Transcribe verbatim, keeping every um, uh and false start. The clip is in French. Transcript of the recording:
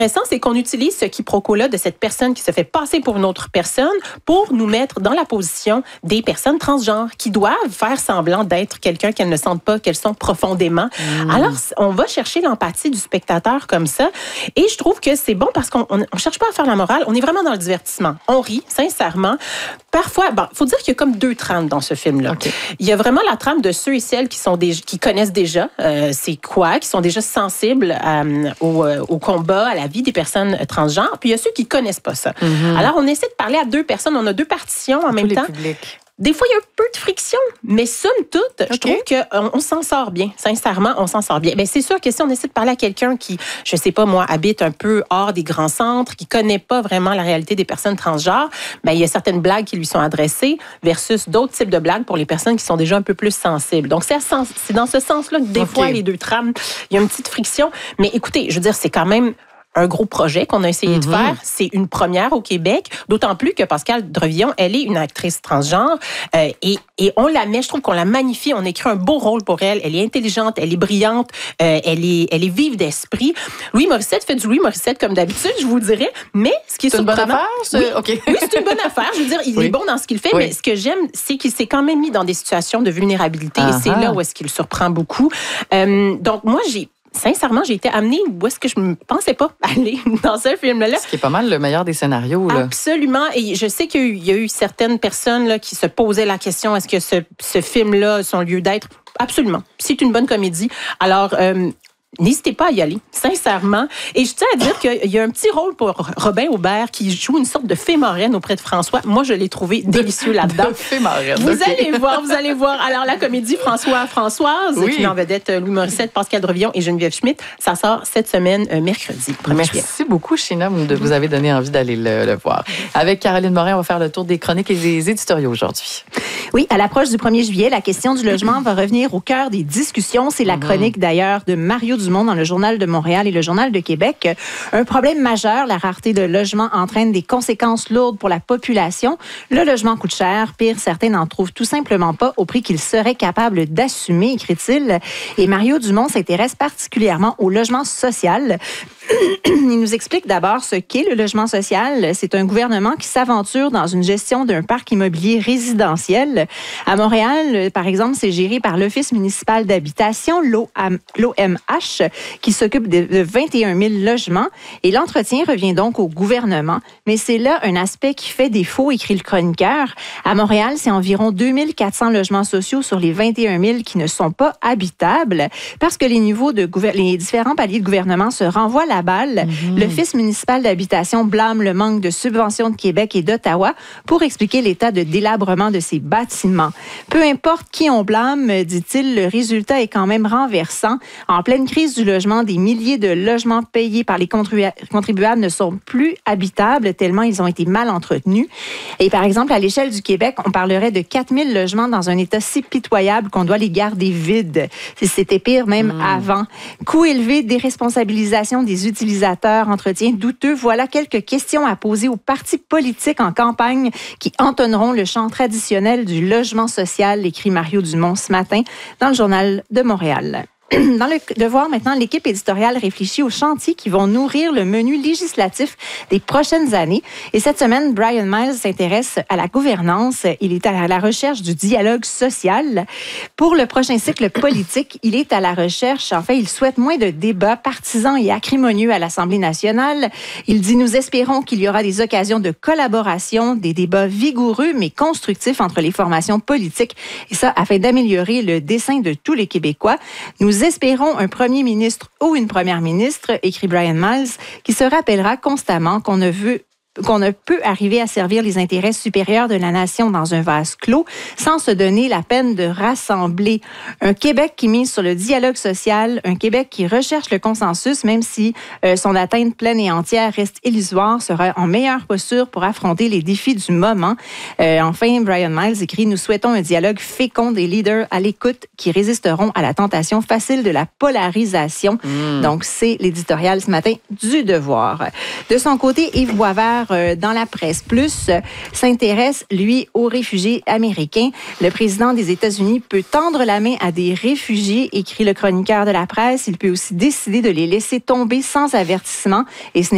intéressant, c'est qu'on utilise ce quiproquo-là de cette personne qui se fait passer pour une autre personne pour nous mettre dans la position des personnes transgenres qui doivent faire semblant d'être quelqu'un qu'elles ne sentent pas, qu'elles sont profondément. Mmh. Alors, on va chercher l'empathie du spectateur comme ça. Et je trouve que c'est bon parce qu'on ne cherche pas à faire la morale. On est vraiment dans le divertissement. On rit, sincèrement. Parfois, bon, faut dire qu'il y a comme deux trames dans ce film-là. Okay. Il y a vraiment la trame de ceux et celles qui sont des, qui connaissent déjà euh, c'est quoi, qui sont déjà sensibles euh, au, au combat, à la vie des personnes transgenres. Puis il y a ceux qui connaissent pas ça. Mm-hmm. Alors, on essaie de parler à deux personnes. On a deux partitions en Tous même temps. Publics. Des fois, il y a un peu de friction, mais somme toute, okay. je trouve qu'on on s'en sort bien. Sincèrement, on s'en sort bien. Mais c'est sûr que si on essaie de parler à quelqu'un qui, je sais pas moi, habite un peu hors des grands centres, qui connaît pas vraiment la réalité des personnes transgenres, ben il y a certaines blagues qui lui sont adressées versus d'autres types de blagues pour les personnes qui sont déjà un peu plus sensibles. Donc, c'est, c'est dans ce sens-là que des okay. fois, les deux trames, il y a une petite friction. Mais écoutez, je veux dire, c'est quand même un gros projet qu'on a essayé mm-hmm. de faire. C'est une première au Québec, d'autant plus que Pascale Drevillon, elle est une actrice transgenre euh, et, et on la met, je trouve qu'on la magnifie, on écrit un beau rôle pour elle. Elle est intelligente, elle est brillante, euh, elle est, elle est vive d'esprit. Louis Morissette fait du Louis Morissette comme d'habitude, je vous dirais, mais ce qui est, c'est surprenant... une bonne affaire? C'est... Oui, okay. oui, c'est une bonne affaire. Je veux dire, il oui. est bon dans ce qu'il fait, oui. mais ce que j'aime, c'est qu'il s'est quand même mis dans des situations de vulnérabilité uh-huh. et c'est là où est-ce qu'il surprend beaucoup. Euh, donc, moi, j'ai Sincèrement, j'ai été amenée où est-ce que je ne pensais pas aller dans ce film-là. Ce qui est pas mal le meilleur des scénarios. Là. Absolument. Et je sais qu'il y a eu certaines personnes là, qui se posaient la question, est-ce que ce, ce film-là a son lieu d'être? Absolument. C'est une bonne comédie. Alors... Euh, N'hésitez pas à y aller, sincèrement. Et je tiens à dire qu'il y a un petit rôle pour Robin Aubert qui joue une sorte de fée marraine auprès de François. Moi, je l'ai trouvé délicieux là-dedans. De fée marraine. Vous okay. allez voir, vous allez voir. Alors, la comédie François-Françoise, oui. qui met en vedette Louis Morissette, Pascale Drevillon et Geneviève Schmidt, ça sort cette semaine, euh, mercredi. Merci juillet. Beaucoup, Sheena, de vous avez donné envie d'aller le, le voir. Avec Caroline Morin, on va faire le tour des chroniques et des éditoriaux aujourd'hui. Oui, à l'approche du premier juillet, la question du logement va revenir au cœur des discussions. C'est la chronique, d'ailleurs, de Mario Dumont dans le Journal de Montréal et le Journal de Québec. Un problème majeur, la rareté de logement entraîne des conséquences lourdes pour la population. Le logement coûte cher. Pire, certains n'en trouvent tout simplement pas au prix qu'ils seraient capables d'assumer, écrit-il. Et Mario Dumont s'intéresse particulièrement au logement social. Il nous explique d'abord ce qu'est le logement social. C'est un gouvernement qui s'aventure dans une gestion d'un parc immobilier résidentiel. À Montréal, par exemple, c'est géré par l'Office municipal d'habitation, l'O M H, qui s'occupe de vingt et un mille logements. Et l'entretien revient donc au gouvernement. Mais c'est là un aspect qui fait défaut, écrit le chroniqueur. À Montréal, c'est environ deux mille quatre cents logements sociaux sur les vingt et un mille qui ne sont pas habitables parce que les niveaux de gouver- les différents paliers de gouvernement se renvoient la balle. Mmh. L'Office municipal d'habitation blâme le manque de subventions de Québec et d'Ottawa pour expliquer l'état de délabrement de ces bâtiments. Peu importe qui on blâme, dit-il, le résultat est quand même renversant. En pleine crise du logement, des milliers de logements payés par les contribuables ne sont plus habitables tellement ils ont été mal entretenus. Et par exemple, à l'échelle du Québec, on parlerait de quatre mille logements dans un état si pitoyable qu'on doit les garder vides. C'était pire même mmh. avant. Coût élevé, déresponsabilisation des utilisateurs, entretien douteux. Voilà quelques questions à poser aux partis politiques en campagne qui entonneront le chant traditionnel du logement social, écrit Mario Dumont ce matin dans le Journal de Montréal. Dans le devoir, maintenant, l'équipe éditoriale réfléchit aux chantiers qui vont nourrir le menu législatif des prochaines années. Et cette semaine, Brian Miles s'intéresse à la gouvernance. Il est à la recherche du dialogue social. Pour le prochain cycle politique, il est à la recherche, en fait, il souhaite moins de débats partisans et acrimonieux à l'Assemblée nationale. Il dit, nous espérons qu'il y aura des occasions de collaboration, des débats vigoureux mais constructifs entre les formations politiques. Et ça, afin d'améliorer le dessein de tous les Québécois. Nous Nous espérons un premier ministre ou une première ministre, écrit Brian Miles, qui se rappellera constamment qu'on ne veut qu'on ne peut arriver à servir les intérêts supérieurs de la nation dans un vase clos sans se donner la peine de rassembler. Un Québec qui mise sur le dialogue social, un Québec qui recherche le consensus, même si euh, son atteinte pleine et entière reste illusoire, sera en meilleure posture pour affronter les défis du moment. Euh, enfin, Brian Miles écrit « Nous souhaitons un dialogue fécond des leaders à l'écoute qui résisteront à la tentation facile de la polarisation. Mmh. » Donc, c'est l'éditorial ce matin du Devoir. De son côté, Yves Boisvert, dans la presse plus, s'intéresse, lui, aux réfugiés américains. Le président des États-Unis peut tendre la main à des réfugiés, écrit le chroniqueur de la presse. Il peut aussi décider de les laisser tomber sans avertissement. Et ce n'est